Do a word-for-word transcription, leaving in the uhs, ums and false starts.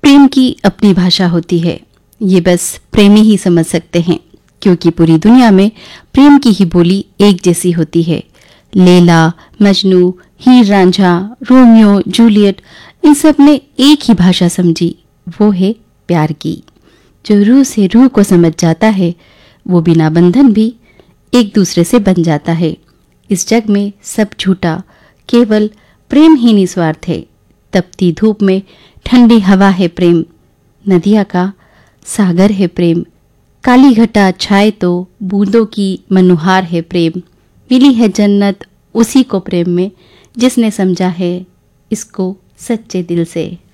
प्रेम की अपनी भाषा होती है, ये बस प्रेमी ही समझ सकते हैं, क्योंकि पूरी दुनिया में प्रेम की ही बोली एक जैसी होती है। लैला, मजनू, हीर रांझा, रोमियो, जूलियट, इन सब ने एक ही भाषा समझी, वो है प्यार की। जो रूह से रूह को समझ जाता है, वो बिना बंधन भी एक दूसरे से बन जाता है। इस जग में सब झूठा, केवल प्रेम ही निस्वार्थ है। तपती धूप में ठंडी हवा है प्रेम, नदिया का सागर है प्रेम। काली घटा छाए तो बूंदों की मनुहार है प्रेम। मिली है जन्नत उसी को प्रेम में, जिसने समझा है इसको सच्चे दिल से।